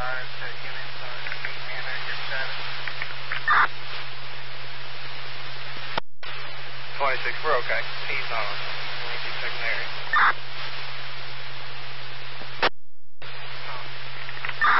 fire to units on 8 Manor, your status. 26, we're okay. He's on 22 second area.